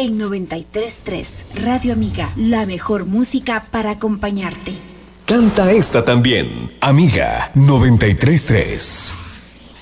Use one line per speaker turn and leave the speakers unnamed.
en 93.3 Radio Amiga, la mejor música para acompañarte.
Canta esta también, Amiga 93.3.